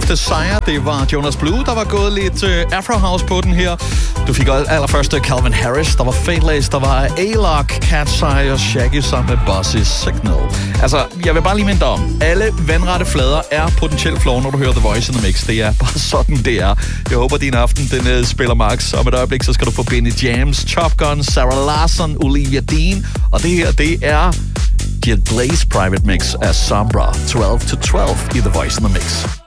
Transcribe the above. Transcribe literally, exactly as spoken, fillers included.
Desire. Det var Jonas Blue, der var gået lidt uh, Afro House på den her. Du fik allerførst Calvin Harris, der var Fateless, der var A-Lock, Cat's Eye og Shaggy sammen med Bossy Signal. Altså, jeg vil bare lige minde dig om, alle vandrette flader er potentielt flow, når du hører The Voice in the Mix. Det er bare sådan, det er. Jeg håber, din aften den uh, spiller max. Om et øjeblik, så skal du få Benny James, Top Gun, Sarah Larson, Olivia Dean. Og det her, det er Jet Blaze Private Mix af Sombra. twelve to twelve i The Voice in the Mix.